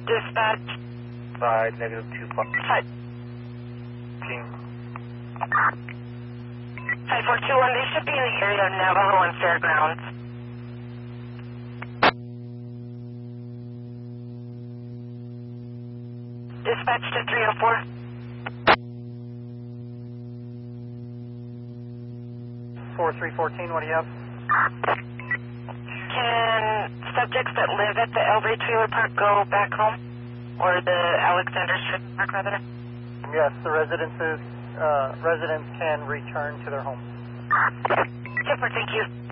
Dispatch. Side negative 2 5. Side. 5421, they should be in the area of Navajo and Fairgrounds. Dispatch to 304. 4314, what do you have? Can subjects that live at the Elbridge Trailer Park go back home? Or the Alexander Strip Park, rather? Yes, the residents can return to their homes. Super, thank you.